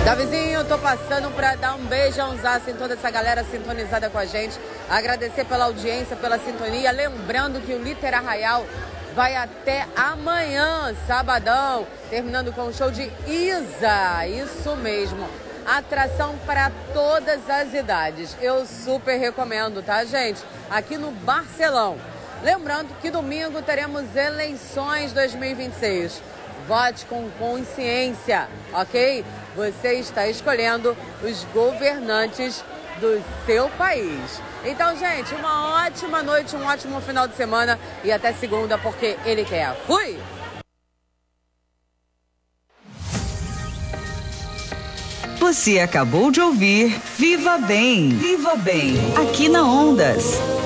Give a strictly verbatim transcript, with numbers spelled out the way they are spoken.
Davizinho, tô passando para dar um beijãozaço em toda essa galera sintonizada com a gente. Agradecer pela audiência, pela sintonia. Lembrando que o Liter Arraial vai até amanhã, sabadão, terminando com o show de Isa. Isso mesmo. Atração para todas as idades. Eu super recomendo, tá, gente? Aqui no Barcelão. Lembrando que domingo teremos eleições dois mil e vinte e seis. Vote com consciência, ok? Você está escolhendo os governantes do seu país. Então, gente, uma ótima noite, um ótimo final de semana e até segunda, porque ele quer. Fui! Você acabou de ouvir Viva Bem, Viva Bem, aqui na Ondas.